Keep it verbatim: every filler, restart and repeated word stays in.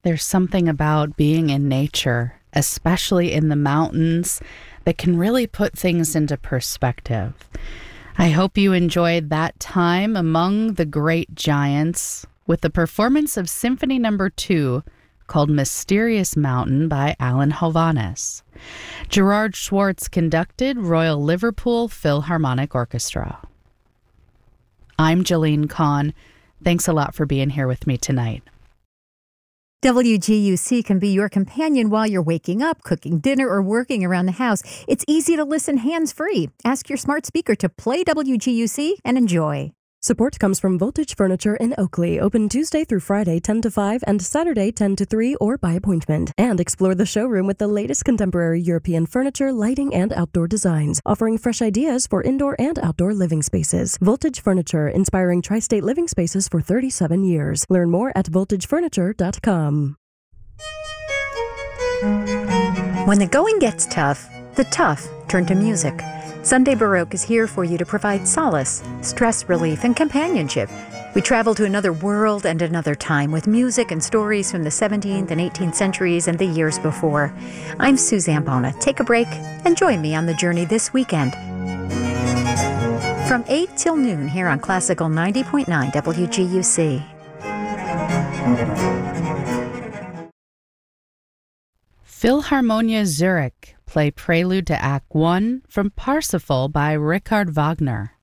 There's something about being in nature, especially in the mountains, that can really put things into perspective. I hope you enjoyed that time among the great giants with the performance of Symphony Number Two, called Mysterious Mountain by Alan Hovhaness. Gerard Schwartz conducted Royal Liverpool Philharmonic Orchestra. I'm Jolene Kahn. Thanks a lot for being here with me tonight. W G U C can be your companion while you're waking up, cooking dinner, or working around the house. It's easy to listen hands-free. Ask your smart speaker to play W G U C and enjoy. Support comes from Voltage Furniture in Oakley, open Tuesday through Friday ten to five and Saturday ten to three or by appointment. And explore the showroom with the latest contemporary European furniture, lighting, and outdoor designs, offering fresh ideas for indoor and outdoor living spaces. Voltage Furniture, inspiring tri-state living spaces for thirty-seven years. Learn more at voltage furniture dot com. When the going gets tough, the tough turn to music. Sunday Baroque is here for you to provide solace, stress relief, and companionship. We travel to another world and another time with music and stories from the seventeenth and eighteenth centuries and the years before. I'm Suzanne Bona. Take a break and join me on the journey this weekend. From eight till noon here on Classical ninety point nine W G U C. Philharmonia Zurich play Prelude to Act One from Parsifal by Richard Wagner.